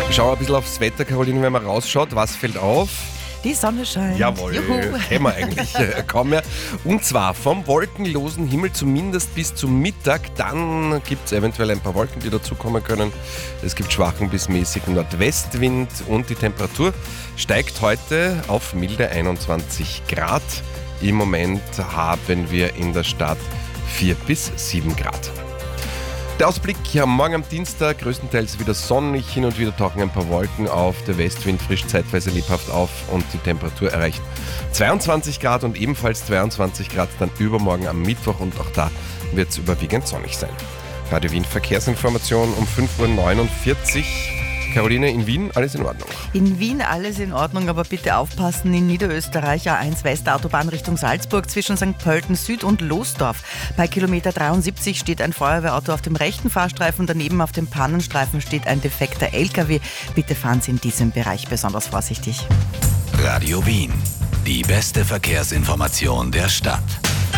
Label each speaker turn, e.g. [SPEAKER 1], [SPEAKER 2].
[SPEAKER 1] Schauen wir ein bisschen aufs Wetter, Caroline, wenn man rausschaut. Was fällt auf?
[SPEAKER 2] Die Sonne scheint.
[SPEAKER 1] Jawohl, kennen wir eigentlich kaum mehr. Und zwar vom wolkenlosen Himmel zumindest bis zum Mittag. Dann gibt es eventuell ein paar Wolken, die dazukommen können. Es gibt schwachen bis mäßigen Nordwestwind und die Temperatur steigt heute auf milde 21 Grad. Im Moment haben wir in der Stadt 4 bis 7 Grad. Der Ausblick morgen am Dienstag, größtenteils wieder sonnig, hin und wieder tauchen ein paar Wolken auf, der Westwind frischt zeitweise lebhaft auf und die Temperatur erreicht 22 Grad und ebenfalls 22 Grad dann übermorgen am Mittwoch und auch da wird es überwiegend sonnig sein. Radio Wien Verkehrsinformation um 5.49 Uhr. Caroline, in Wien alles in Ordnung?
[SPEAKER 2] In Wien alles in Ordnung, aber bitte aufpassen, in Niederösterreich A1 Westautobahn Richtung Salzburg zwischen St. Pölten Süd und Losdorf. Bei Kilometer 73 steht ein Feuerwehrauto auf dem rechten Fahrstreifen, daneben auf dem Pannenstreifen steht ein defekter LKW. Bitte fahren Sie in diesem Bereich besonders vorsichtig.
[SPEAKER 3] Radio Wien, die beste Verkehrsinformation der Stadt.